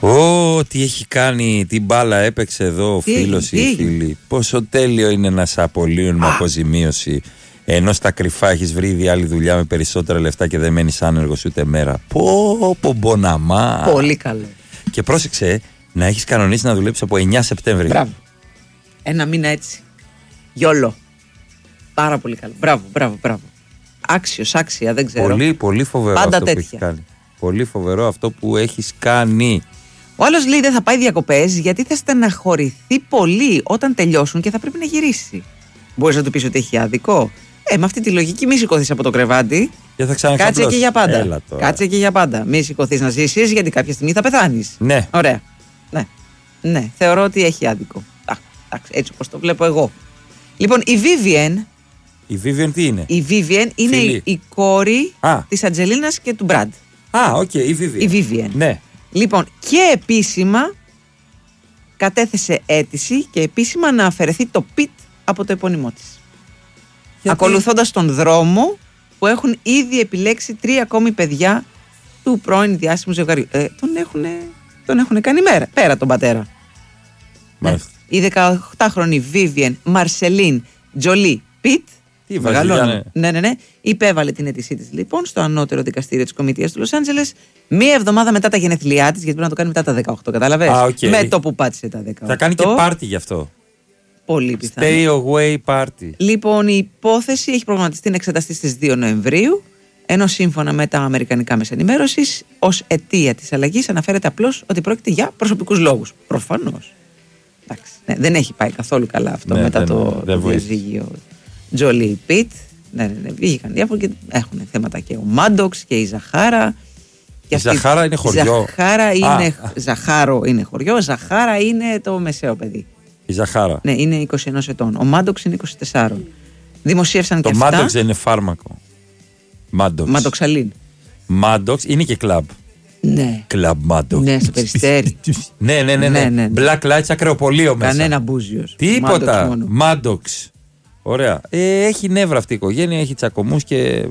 Τι έχει κάνει, τι μπάλα έπαιξε εδώ ο φίλος ή η φίλη. Πόσο τέλειο είναι να σε απολύουν με αποζημίωση, ενώ στα κρυφά έχεις βρει ήδη άλλη δουλειά με περισσότερα λεφτά και δεν μένεις άνεργος ούτε μέρα. Μποναμά. Πολύ καλό. Και πρόσεξε να έχεις κανονίσει να δουλέψεις από 9 Σεπτέμβρη. Μπράβο. Ένα μήνα έτσι. Γιόλο. Πάρα πολύ καλό. Μπράβο. Άξιος, άξια, δεν ξέρω. Πολύ φοβερό πάντα αυτό τέτοια. που έχεις κάνει. Πολύ φοβερό αυτό που έχεις κάνει. Ο άλλος λέει δεν θα πάει διακοπές γιατί θα στεναχωρηθεί πολύ όταν τελειώσουν και θα πρέπει να γυρίσει. Μπορείς να του πεις ότι έχει άδικο? Με αυτή τη λογική μη σηκωθείς από το κρεβάτι. Και θα κάτσε και για πάντα. Έλα τώρα. Κάτσε και για πάντα. Μη σηκωθείς να ζήσεις γιατί κάποια στιγμή θα πεθάνεις. Ναι. Ωραία. Ναι. Θεωρώ ότι έχει άδικο. Έτσι όπως το βλέπω εγώ. Λοιπόν, η Vivian. Η Vivian τι είναι? Η Vivian είναι η κόρη της Αντζελίνας και του Μπραντ. Οκ, η Vivian. Η Vivian. Ναι. Λοιπόν, και επίσημα κατέθεσε αίτηση και επίσημα να αφαιρεθεί το Πιτ από το επώνυμό της. Ακολουθώντας τον δρόμο που έχουν ήδη επιλέξει 3 ακόμη παιδιά του πρώην διάσημου ζευγαριού. Τον έχουν κάνει πέρα τον πατέρα. Ναι. Η 18χρονη Vivian Marceline Jolie Pitt, ναι, υπέβαλε την αίτησή της λοιπόν στο ανώτερο δικαστήριο της Κομιτείας του Λος Άντζελες μία εβδομάδα μετά τα γενέθλιά της, γιατί πρέπει να το κάνει μετά τα 18, κατάλαβες? Με το που πάτησε τα 18. Θα κάνει και πάρτι γι' αυτό. Πολύ πιθανό. Stay away party. Λοιπόν, η υπόθεση έχει προγραμματιστεί να εξεταστεί στις 2 Νοεμβρίου, ενώ σύμφωνα με τα αμερικανικά μέσα ενημέρωσης, ως αιτία της αλλαγής αναφέρεται απλώς ότι πρόκειται για προσωπικούς λόγους. Προφανώς. Ναι, δεν έχει πάει καθόλου καλά αυτό μετά το διαζύγιο Jolie Pitt. Ναι, βγήκαν διάφορα και έχουν θέματα και ο Μάντοξ και η Ζαχάρα. Η Ζαχάρα είναι χωριό. Ζαχάρο είναι χωριό. Ζαχάρα είναι το μεσαίο παιδί. Η Ζαχάρα. Ναι, είναι 21 ετών. Ο Μάντοξ είναι 24. Δημοσίευσαν το και αυτά. Το Μάντοξ δεν είναι φάρμακο. Μαντοξαλίν. Μάντοξ είναι και κλαμπ. Ναι. Κλαμπ Μάντοξ. Ναι, στο Περιστέρι. Ναι. Black Lights ακρεοπολείο μέσα. Κανένα μπούζιος. Τίποτα. Μάντοξ. Ωραία. Έχει νεύρα αυτή η οικογένεια, έχει τσακωμούς και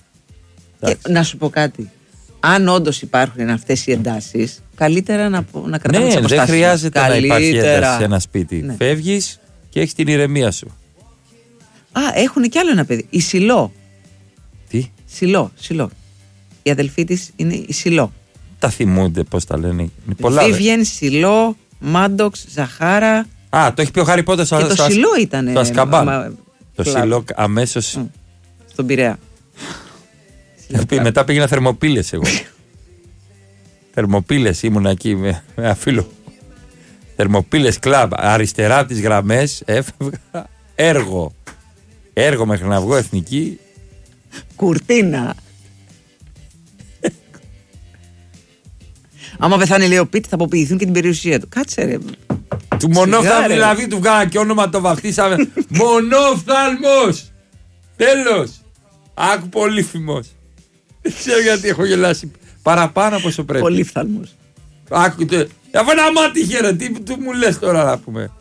να σου πω κάτι. Αν όντως υπάρχουν αυτές οι εντάσεις, καλύτερα να κρατάμε τις αποστάσεις. Δεν χρειάζεται να υπάρχει ένταση σε ένα σπίτι. Ναι. Φεύγεις και έχεις την ηρεμία σου. Έχουν κι άλλο ένα παιδί. Η Σιλό. Τι? Σιλό. Η αδελφή της είναι η Σιλό. Τα θυμούνται πώς τα λένε. Είναι πολλά. Vivian, Σιλό, Μάντοξ, Ζαχάρα. Το έχει πει ο Χάρι Πότερ. Και το Σιλό ήταν. Στο Ασκαμπάν. Το Σιλό αμέσως. Στον Πειραιά. Μετά πήγαινα Θερμοπύλες εγώ. Θερμοπύλες ήμουν εκεί με ένα φίλο. Θερμοπύλες κλαμπ. Αριστερά από τις γραμμές έφευγα. Έργο μέχρι να βγω εθνική. Κουρτίνα. Άμα πεθάνει λέει ο Πιτ θα αποποιηθούν και την περιουσία του. Κάτσε ρε. Του μονόφθαλμου δηλαδή του βγάλα και όνομα το βαφτίσαμε. Μονόφθαλμος. Τέλος. Άκου πολύφημος. Δεν ξέρω γιατί έχω γελάσει παραπάνω από όσο πρέπει. Πολύφθαλμος. Άκου αφού ένα μάτι είχε ρε. Τι μου λες τώρα να πούμε.